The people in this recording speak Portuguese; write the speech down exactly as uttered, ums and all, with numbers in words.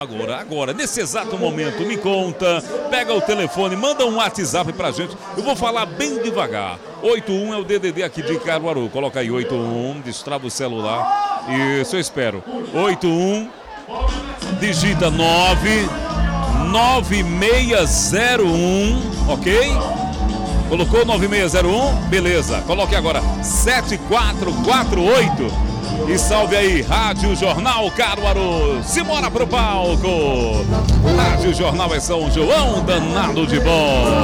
Agora, agora, nesse exato momento, me conta, pega o telefone, manda um WhatsApp pra gente, eu vou falar bem devagar. oito um é o D D D aqui de Caruaru, coloca aí oito um, destrava o celular, isso eu espero. oito um, digita nove nove seis zero um, ok? Colocou nove seis zero um, beleza, coloque agora sete quatro quatro oito. E salve aí, Rádio Jornal Caruaru. Simbora pro palco. Rádio Jornal é São João, danado de bom.